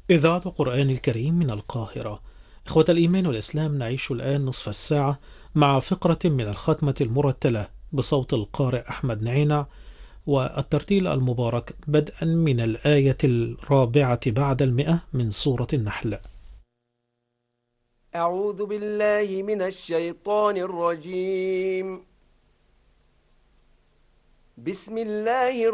إذاعة القرآن الكريم من القاهرة. إخوة الإيمان والإسلام، نعيش الآن نصف الساعة مع فقرة من الختمة المرتلة بصوت القارئ أحمد نعينة، والترتيل المبارك بدءا من الآية 4 بعد 100 من سورة النحل. أعوذ بالله من الشيطان الرجيم. بسم الله